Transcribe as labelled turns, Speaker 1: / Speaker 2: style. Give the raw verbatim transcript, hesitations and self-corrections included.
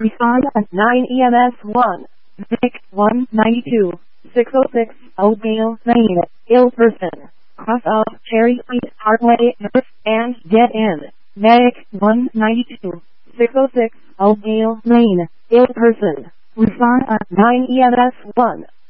Speaker 1: Respond at nine E M S one. Vic one ninety-two. six oh six Oatmeal Lane. Ill person. Cross off Cherry Street Parkway North and get in. Medic one ninety-two. six oh six Oatmeal Lane. Ill person. Respond at nine E M S one.